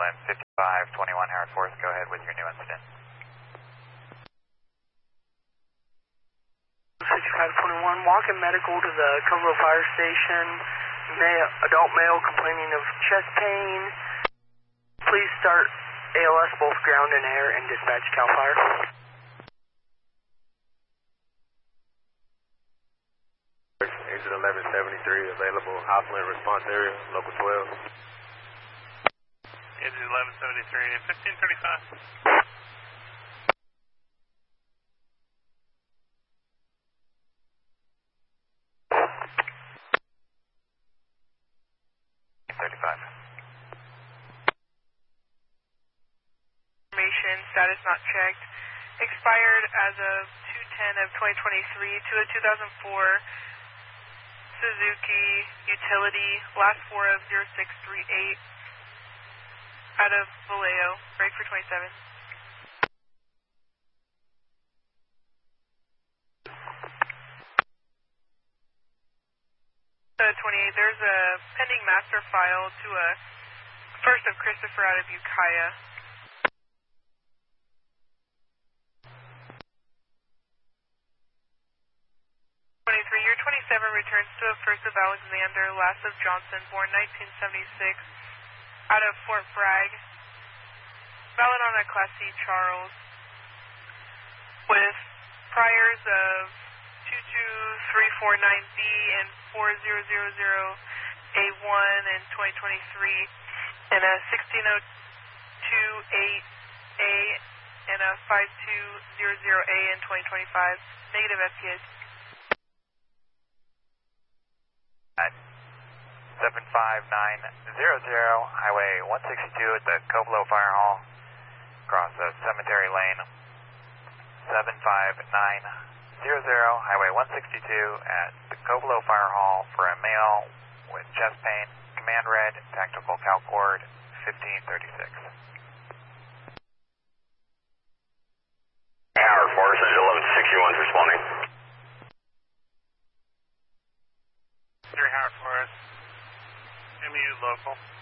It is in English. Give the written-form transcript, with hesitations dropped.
5521 Howard Forest, go ahead with your new incident. 5521, walk-in medical to the Covelo Fire Station. Adult male complaining of chest pain. Please start ALS, both ground and air, and dispatch CAL FIRE. Exit 1173, available Hopland response area, local 12. Exit 1173, 1535. 35. Information, status not checked. Expired as of 2/10 of 2023 to a 2004 Suzuki Utility, last four of 0638, out of Vallejo, break for 27. 28, there's a pending master file to a first of Christopher out of Ukiah. 23, year 27 returns to a first of Alexander, last of Johnson, born 1976, out of Fort Bragg. Valid on a Class C Charles, with priors of 22349B and 4000A1 in 2023, and a 16028A and a 5200A in 2025. Negative FTAs. 75900, Highway 162 at the Covelo Fire Hall, across the Cemetery Lane. 75900, Highway 162 at the Covelo Fire Hall for a male with chest pain. Command red, tactical CalCord 1536. Howard Forest, 1161 responding. 3 Howard Forest, MU local.